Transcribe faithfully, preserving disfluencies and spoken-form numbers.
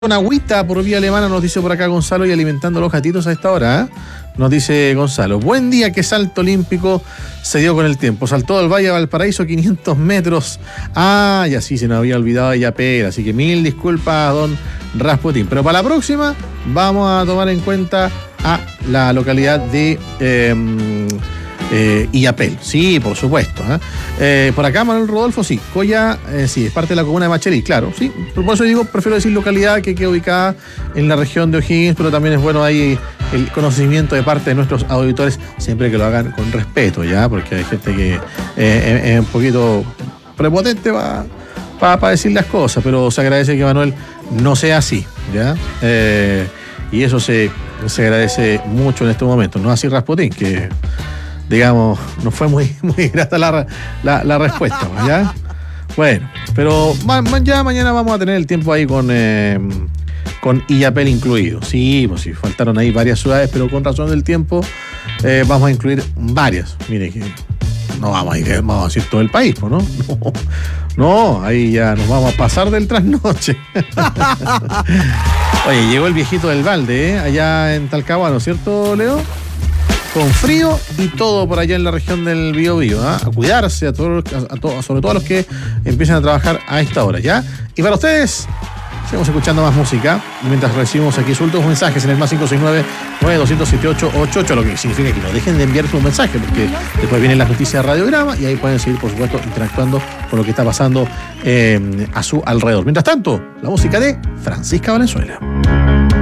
Con agüita por vía alemana, nos dice por acá Gonzalo, y alimentando los gatitos a esta hora, ¿eh? Nos dice Gonzalo. Buen día, qué salto olímpico se dio con el tiempo. Saltó al Valle de Valparaíso quinientos metros. Ah, y así se nos había olvidado de Yapel. Así que mil disculpas, don Rasputín. Pero para la próxima vamos a tomar en cuenta a la localidad de eh, eh, Illapel. Sí, por supuesto. ¿eh? Eh, por acá Manuel Rodolfo, sí. Coya, eh, sí, es parte de la comuna de Machelí, claro. Sí, por eso digo, prefiero decir localidad, que queda ubicada en la región de O'Higgins, pero también es bueno ahí el conocimiento de parte de nuestros auditores, siempre que lo hagan con respeto, ¿ya? Porque hay gente que eh, es un poquito prepotente para pa, pa decir las cosas, pero se agradece que Manuel no sea así, ¿ya? Eh, y eso se, se agradece mucho en estos momentos, no así Rasputín, que digamos, no fue muy, muy grata la, la, la respuesta, ¿ya? Bueno, pero ma, ma, ya mañana vamos a tener el tiempo ahí con... Eh, con Illapel incluido. Sí, pues sí, faltaron ahí varias ciudades, pero con razón del tiempo eh, vamos a incluir varias. Mire que no vamos a ir, vamos a decir todo el país, ¿no? No, no, ahí ya nos vamos a pasar del trasnoche. Oye, llegó el viejito del balde, ¿eh? Allá en Talcahuano, ¿cierto, Leo? Con frío y todo por allá en la región del Biobío, ¿eh? A cuidarse, a todos, a todos, sobre todo a los que empiezan a trabajar a esta hora, ¿ya? Y para ustedes, seguimos escuchando más música mientras recibimos aquí sus últimos mensajes en el más cinco seis nueve, nueve dos cero siete ocho ocho ocho, lo que significa que no dejen de enviar sus mensajes, porque después vienen las noticias de Radiograma y ahí pueden seguir, por supuesto, interactuando con lo que está pasando eh, a su alrededor. Mientras tanto, la música de Francisca Valenzuela.